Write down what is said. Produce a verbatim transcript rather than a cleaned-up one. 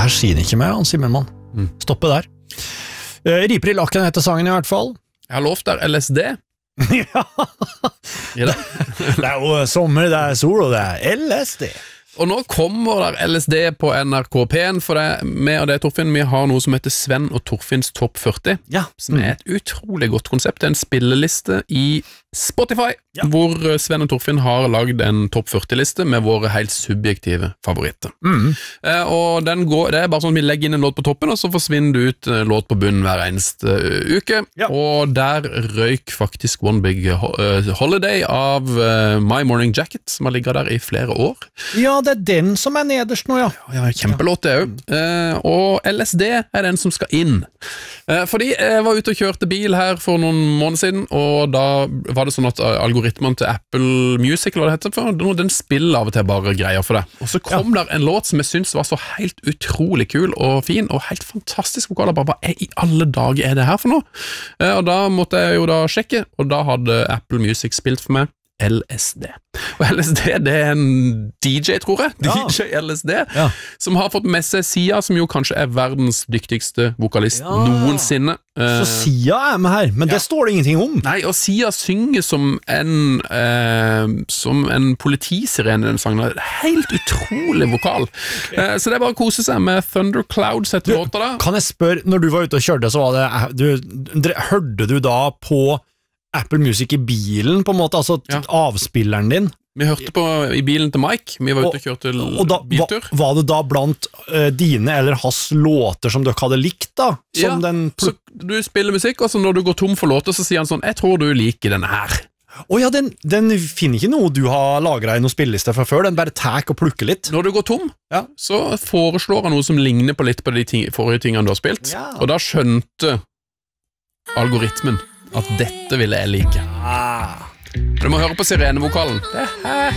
her sier han ikke mer, han Simmermann. Mm. Stoppe der. Uh, Riper i lakken heter sangen i hvert fall. Jeg har lovt der L S D. Ja. Det? Det er jo sommer, det er sol, og det er L S D. Og nå kommer der L S D på N R K P en, for det, med og det Torfinn, vi har noe som heter Sven og Torfinns Topp førti, ja. som er et utrolig godt konsept. Det er en spilleliste i Spotify, ja. hvor Sven og Torfinn har laget en Topp førti-liste med våre helt subjektive favoritter. Mm. Eh, og den går, det er bare sånn at vi legger inn en låt på toppen, og så forsvinner det ut en låt på bunnen hver eneste uh, uke, ja. og der røyk faktisk One Big ho uh, Holiday av uh, My Morning Jacket, som har ligget der i flere år. Ja, det er den som er nederst nå, ja. Ja, kjempelåt det jo. Uh, og L S D er den som skal inn. Uh, fordi jeg var ute og kjørte bil her for noen måneder siden, og da var det sånn at algoritmen til Apple Music, eller hva det heter for, den spiller av og til bare greier for det. Og så kom ja. der en låt som jeg synes var så helt utrolig kul og fin, og helt fantastisk vokal. Bare, hva i alle dager er det her for noe? Uh, og da måtte jeg jo da sjekke, og da hadde Apple Music spilt for meg L S D. Og L S D, det er en D J, tror jeg. Ja. D J L S D, ja. som har fått med seg Sia, som jo kanskje er verdens dyktigste vokalist ja. noensinne. Så Sia er med her, men ja. det står det ingenting om. Nei, og Sia synger som en eh, som en politisirene i den sangen. Helt utrolig vokal. Okay. Eh, så det er bare å kose seg med Thunderclouds etter låta da. Kan jeg spørre, når du var ute og kjørte, så var det, du, hørte du da på Apple Music i bilen, på en måte, altså ja. avspilleren din? Vi hørte på i bilen til Mike, vi var ute og kjørte og da, biltur. Var, var det da blant uh, dine eller hans låter som dere hadde likt da? Som ja, den så du spiller musikk, og så når du går tom for låter, så sier han sånn, jeg tror du liker denne her. Åja, oh, den, den finner ikke noe du har lagret i noen spillelister fra før, den bare tek og plukker litt. Når du går tom, ja. så foreslår han noe som ligner på litt på de ting, forrige tingene du har spilt, ja. og da skjønte algoritmen at dette ville jeg like. Du må høre på sirenevokalen. Det er